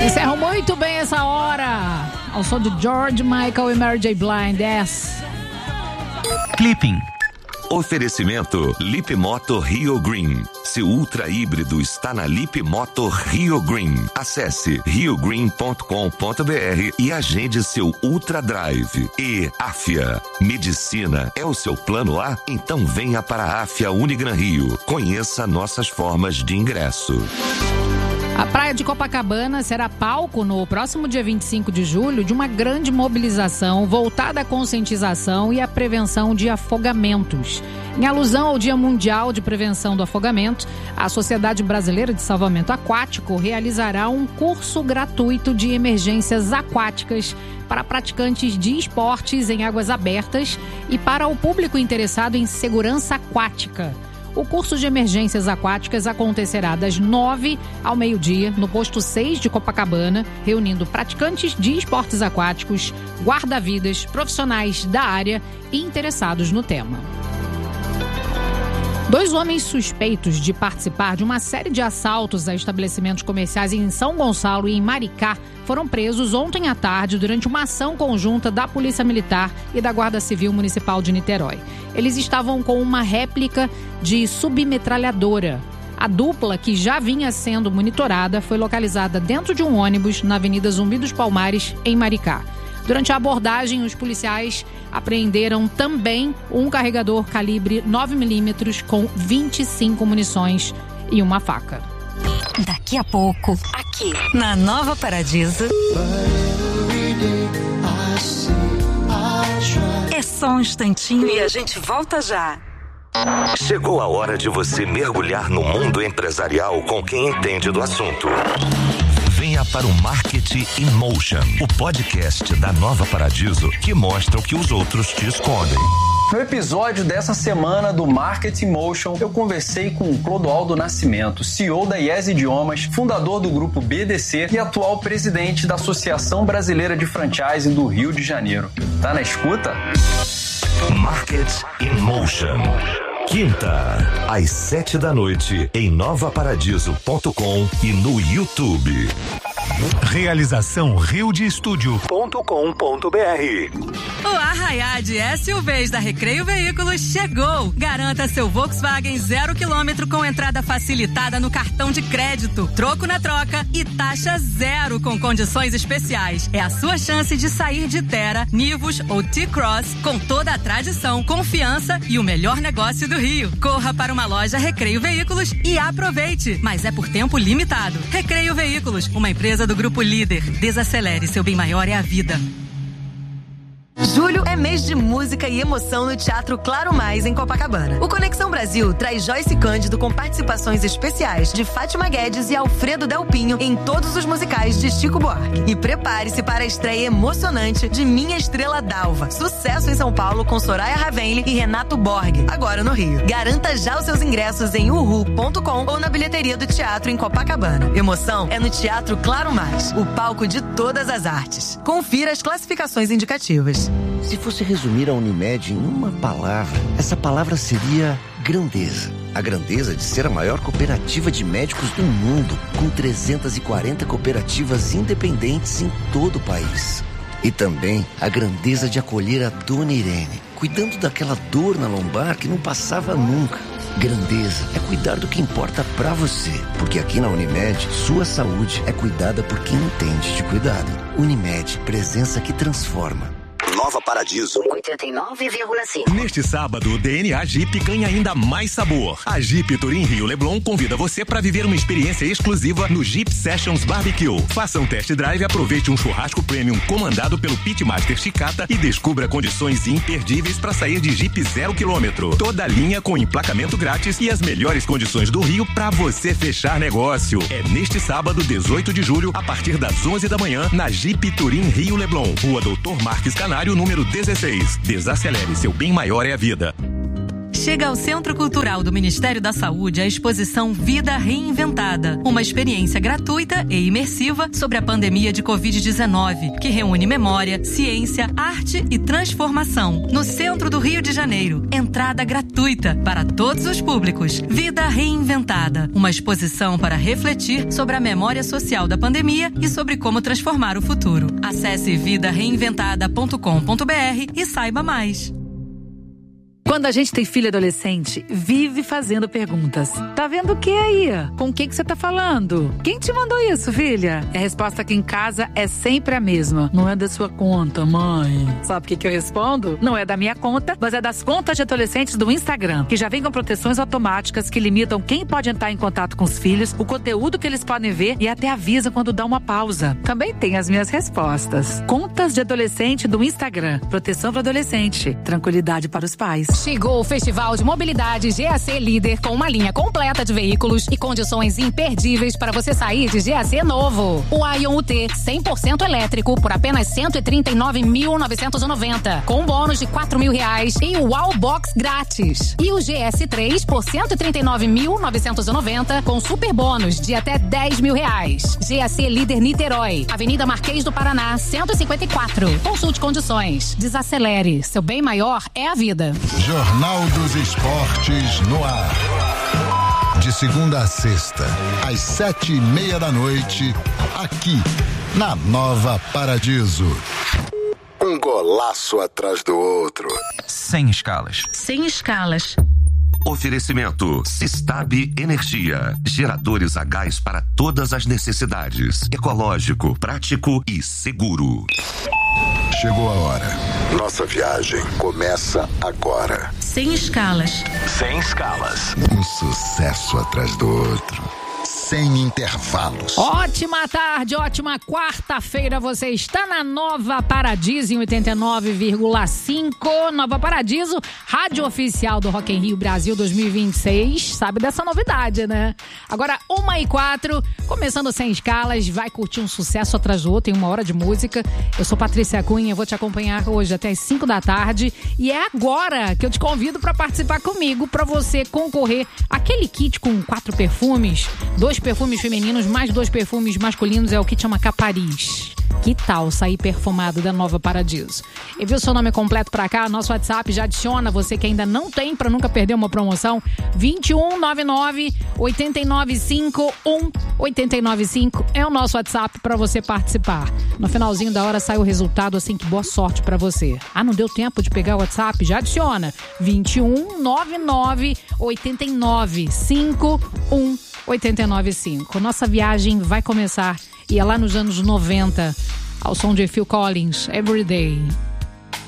Encerram muito bem essa hora. Ao som do George Michael e Mary J. Blige. Clipping. Oferecimento Lip Moto Rio Green. Seu ultra híbrido está na Lip Moto Rio Green. Acesse riogreen.com.br e agende seu Ultra Drive. E Afia. Medicina é o seu plano A? Então venha para a Afia Unigran Rio. Conheça nossas formas de ingresso. A Praia de Copacabana será palco no próximo dia 25 de julho de uma grande mobilização voltada à conscientização e à prevenção de afogamentos. Em alusão ao Dia Mundial de Prevenção do Afogamento, a Sociedade Brasileira de Salvamento Aquático realizará um curso gratuito de emergências aquáticas para praticantes de esportes em águas abertas e para o público interessado em segurança aquática. O curso de emergências aquáticas acontecerá das 9 ao meio-dia no posto 6 de Copacabana, reunindo praticantes de esportes aquáticos, guarda-vidas, profissionais da área e interessados no tema. 2 homens suspeitos de participar de uma série de assaltos a estabelecimentos comerciais em São Gonçalo e em Maricá foram presos ontem à tarde durante uma ação conjunta da Polícia Militar e da Guarda Civil Municipal de Niterói. Eles estavam com uma réplica de submetralhadora. A dupla, que já vinha sendo monitorada, foi localizada dentro de um ônibus na Avenida Zumbi dos Palmares, em Maricá. Durante a abordagem, os policiais apreenderam também um carregador calibre 9mm com 25 munições e uma faca. Daqui a pouco, aqui na Nova Paradiso. É só um instantinho e a gente volta já. Chegou a hora de você mergulhar no mundo empresarial com quem entende do assunto. Venha para o Marketing in Motion, o podcast da Nova Paradiso que mostra o que os outros te escondem. No episódio dessa semana do Marketing Motion, eu conversei com o Clodoaldo Nascimento, CEO da Yes Idiomas, fundador do grupo BDC e atual presidente da Associação Brasileira de Franchising do Rio de Janeiro. Tá na escuta? Marketing in Motion. Quinta, às 7 da noite, em novaparadiso.com e no YouTube. Realização riodestudio.com.br. O Arraiá de SUVs da Recreio Veículos chegou. Garanta seu Volkswagen 0 km com entrada facilitada no cartão de crédito, troco na troca e taxa zero com condições especiais. É a sua chance de sair de Terra, Nivus ou T-Cross com toda a tradição, confiança e o melhor negócio do Rio. Corra para uma loja Recreio Veículos e aproveite, mas é por tempo limitado. Recreio Veículos, uma empresa do Grupo Líder. Desacelere, seu bem maior é a vida. Julho é mês de música e emoção no Teatro Claro Mais, em Copacabana. O Conexão Brasil traz Joyce Cândido com participações especiais de Fátima Guedes e Alfredo Delpinho em todos os musicais de Chico Buarque. E prepare-se para a estreia emocionante de Minha Estrela Dalva. Sucesso em São Paulo com Soraya Ravenli e Renato Borg, agora no Rio. Garanta já os seus ingressos em uhu.com ou na bilheteria do teatro em Copacabana. Emoção é no Teatro Claro Mais, o palco de todas as artes. Confira as classificações indicativas. Se fosse resumir a Unimed em uma palavra, essa palavra seria grandeza. A grandeza de ser a maior cooperativa de médicos do mundo, com 340 cooperativas independentes em todo o país. E também a grandeza de acolher a Dona Irene, cuidando daquela dor na lombar que não passava nunca. Grandeza é cuidar do que importa pra você, porque aqui na Unimed, sua saúde é cuidada por quem entende de cuidado. Unimed, presença que transforma. Nova Paradiso 89,5. Neste sábado, o DNA Jeep ganha ainda mais sabor. A Jeep Turim Rio Leblon convida você para viver uma experiência exclusiva no Jeep Sessions Barbecue. Faça um test drive e aproveite um churrasco premium comandado pelo Pitmaster Chicata e descubra condições imperdíveis para sair de Jeep 0 km. Toda a linha com emplacamento grátis e as melhores condições do Rio para você fechar negócio. É neste sábado, 18 de julho, a partir das 11 da manhã, na Jeep Turim Rio Leblon, Rua Doutor Marques Canário, número 16. Desacelere, seu bem maior é a vida. Chega ao Centro Cultural do Ministério da Saúde a exposição Vida Reinventada, uma experiência gratuita e imersiva sobre a pandemia de Covid-19, que reúne memória, ciência, arte e transformação. No centro do Rio de Janeiro, entrada gratuita para todos os públicos. Vida Reinventada, uma exposição para refletir sobre a memória social da pandemia e sobre como transformar o futuro. Acesse vidareinventada.com.br e saiba mais. Quando a gente tem filho adolescente, vive fazendo perguntas. Tá vendo o que aí? Com quem que você tá falando? Quem te mandou isso, filha? E a resposta aqui em casa é sempre a mesma. Não é da sua conta, mãe. Sabe o que eu respondo? Não é da minha conta, mas é das contas de adolescentes do Instagram, que já vem com proteções automáticas que limitam quem pode entrar em contato com os filhos, o conteúdo que eles podem ver e até avisa quando dá uma pausa. Também tem as minhas respostas. Contas de adolescente do Instagram. Proteção para adolescente. Tranquilidade para os pais. Chegou o Festival de Mobilidade GAC Líder com uma linha completa de veículos e condições imperdíveis para você sair de GAC novo. O Ion UT 100% elétrico por apenas R$ 139.990, com bônus de R$ 4.000 e o Wallbox grátis. E o GS3 por R$ 139.990, com super bônus de até R$ 10.000. GAC Líder Niterói, Avenida Marquês do Paraná, 154. Consulte condições. Desacelere. Seu bem maior é a vida. Jornal dos Esportes no ar. De segunda a sexta, às 7:30 aqui na Nova Paradiso. Um golaço atrás do outro. Sem escalas. Sem escalas. Oferecimento Sistab Energia. Geradores a gás para todas as necessidades. Ecológico, prático e seguro. Chegou a hora. Nossa viagem começa agora. Sem escalas. Sem escalas. Um sucesso atrás do outro. Sem intervalos. Ótima tarde, ótima quarta-feira. Você está na Nova Paradiso em 89,5. Nova Paradiso, rádio oficial do Rock in Rio Brasil 2026. Sabe dessa novidade, né? Agora, 1h04, começando Sem Escalas. Vai curtir um sucesso atrás do outro em 1 hora de música. Eu sou Patrícia Cunha, vou te acompanhar hoje até as 5 da tarde. E é agora que eu te convido para participar comigo, para você concorrer àquele kit com 4 perfumes, 2 perfumes femininos mais 2 perfumes masculinos, é o kit chama Capariz. Que tal sair perfumado da Nova Paradiso? Envia o seu nome completo pra cá, nosso WhatsApp já adiciona você que ainda não tem pra nunca perder uma promoção. 2199-895-1895 é o nosso WhatsApp pra você participar. No finalzinho da hora sai o resultado, assim que boa sorte pra você. Ah, não deu tempo de pegar o WhatsApp? Já adiciona. 2199-895-1895. Nossa viagem vai começar e é lá nos anos 90, ao som de Phil Collins, Every Day.